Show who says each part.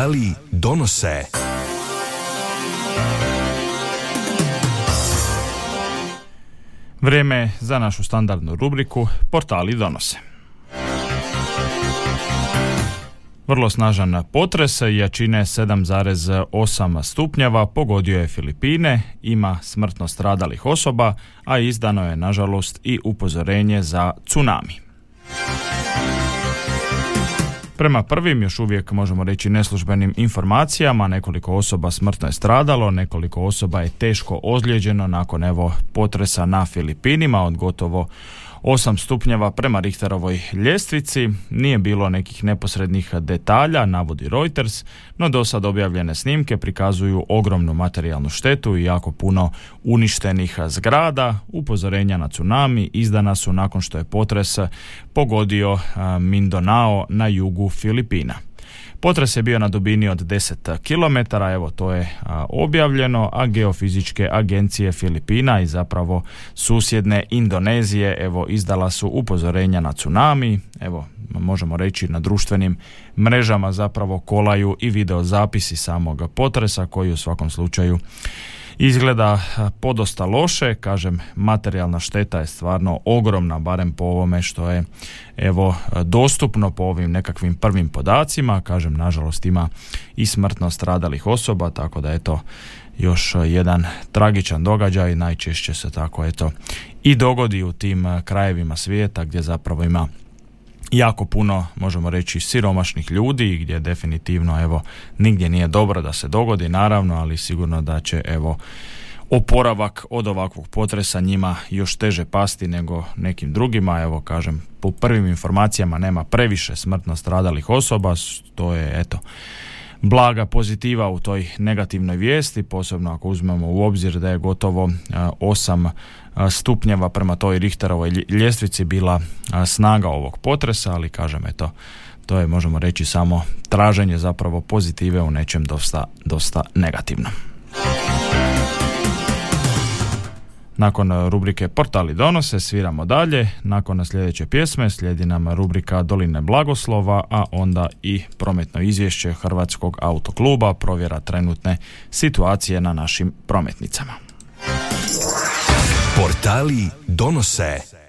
Speaker 1: Portali donose.
Speaker 2: Vrijeme za našu standardnu rubriku Portali donose. Vrlo snažan potres jačine 7,8 stupnjeva pogodio je Filipine, ima smrtno stradalih osoba, a izdano je nažalost i upozorenje za tsunami. Prema prvim, još uvijek možemo reći neslužbenim informacijama, nekoliko osoba smrtno je stradalo, nekoliko osoba je teško ozlijeđeno nakon potresa na Filipinima od gotovo 8 stupnjeva prema Richterovoj ljestvici. Nije bilo nekih neposrednih detalja, navodi Reuters, no do sad objavljene snimke prikazuju ogromnu materijalnu štetu i jako puno uništenih zgrada. Upozorenja na tsunami izdana su nakon što je potres pogodio Mindanao na jugu Filipina. Potres je bio na dubini od 10 km, to je objavljeno, a geofizičke agencije Filipina i zapravo susjedne Indonezije izdala su upozorenja na tsunami. Možemo reći na društvenim mrežama zapravo kolaju i video zapisi samog potresa koji u svakom slučaju izgleda podosta loše. Kažem, materijalna šteta je stvarno ogromna, barem po ovome što je dostupno po ovim nekakvim prvim podacima. Kažem, nažalost ima i smrtno stradalih osoba, tako da još jedan tragičan događaj. Najčešće se tako i dogodi u tim krajevima svijeta gdje zapravo ima jako puno, možemo reći, siromašnih ljudi, gdje definitivno nigdje nije dobro da se dogodi, naravno, ali sigurno da će oporavak od ovakvog potresa njima još teže pasti nego nekim drugima. Kažem, po prvim informacijama nema previše smrtno stradalih osoba, to je blaga pozitiva u toj negativnoj vijesti, posebno ako uzmemo u obzir da je gotovo 8 stupnjeva prema toj Richterovoj ljestvici bila snaga ovog potresa, ali kažem, to je, možemo reći, samo traženje zapravo pozitive u nečem dosta negativno. Nakon rubrike Portali donose sviramo dalje. Nakon sljedeće pjesme slijedi nam rubrika Doline blagoslova, a onda i prometno izvješće Hrvatskog autokluba, provjera trenutne situacije na našim prometnicama.
Speaker 1: Portali donose.